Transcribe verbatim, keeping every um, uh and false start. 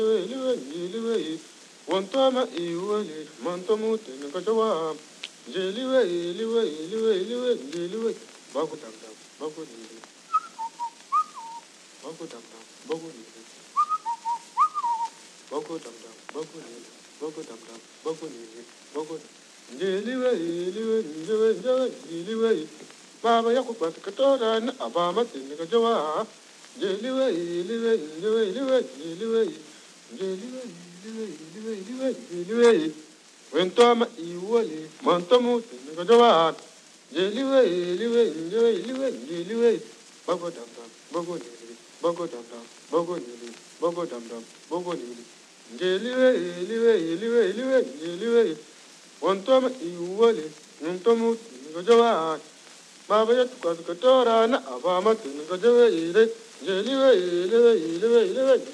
Wantama iwale, mantamu tenakajawa. Jeliwe, liwe, liwe, liwe, jeliwe. Baku dam dam, baku dam baku dam dam, baku dam baku dam dam, baku baku dam dam, baku baku jeliwe, liwe, liwe, liwe, jeliwe. Baba yaku patakatora na abama tenakajawa. Jeliwe, liwe, liwe, liwe, jeliwe. Jeliwe, liwe, liwe, liwe, jeliwe. Wentama iwale, mantamu tenakajawa. Jeliwe, liwe, liwe, liwe, jeliwe. Bago dam dam, bago nili, bago dam dam, bago nili, bago dam dam, bago nili. Jeliwe, liwe, liwe, liwe, jeliwe. Wentama iwale, mantamu tenakajawa. Baba ya tukar katora na abama tenakajawa. Jeliwe, liwe, liwe, liwe.